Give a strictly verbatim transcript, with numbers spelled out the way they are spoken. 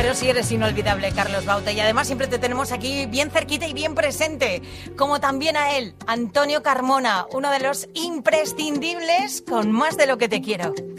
Pero sí eres inolvidable, Carlos Baute, y además siempre te tenemos aquí bien cerquita y bien presente, como también a él, Antonio Carmona, uno de los imprescindibles con Más de lo que te quiero.